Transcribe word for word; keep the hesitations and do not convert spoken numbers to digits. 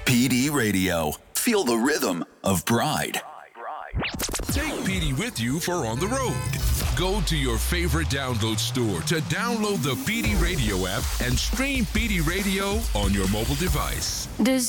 P D Radio. Feel the rhythm of pride. Take P D with you for on the road. Go to your favorite download store to download the P D Radio app and stream P D Radio on your mobile device. Does